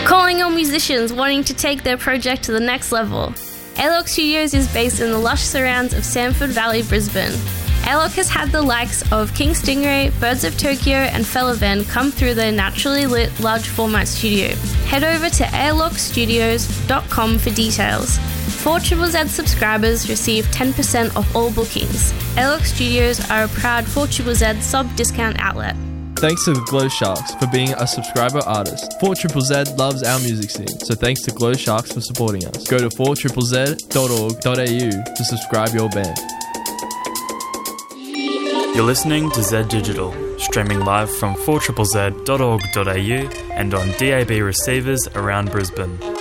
Calling all musicians wanting to take their project to the next level. ALOC Studios is based in the lush surrounds of Samford Valley, Brisbane. ALOC has had the likes of King Stingray, Birds of Tokyo and Felavan come through their naturally lit large format studio. Head over to alocstudios.com for details. 4ZZZ subscribers receive 10% off all bookings. ALOC Studios are a proud 4ZZZ sub-discount outlet. Thanks to the Glow Sharks for being a subscriber artist. 4ZZZ loves our music scene, so thanks to Glow Sharks for supporting us. Go to 4ZZZ.org.au to subscribe your band. You're listening to Z Digital, streaming live from 4ZZZ.org.au and on DAB receivers around Brisbane.